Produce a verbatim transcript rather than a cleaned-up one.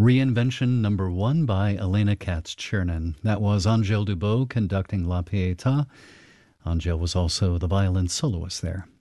Reinvention Number One by Elena Katz-Chernin. That was Angèle Dubot conducting La Pietà. Angèle was also the violin soloist there.